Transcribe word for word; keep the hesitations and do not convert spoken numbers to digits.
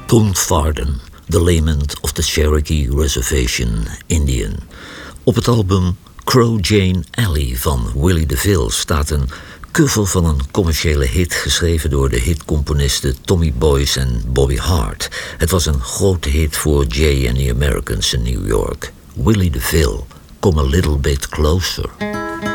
Gontfarden, The Lament of the Cherokee Reservation Indian. Op het album Crow Jane Alley van Willie DeVille staat een cover van een commerciële hit geschreven door de hitcomponisten Tommy Boyce en Bobby Hart. Het was een grote hit voor Jay and the Americans in New York. Willie DeVille, Come a Little Bit Closer.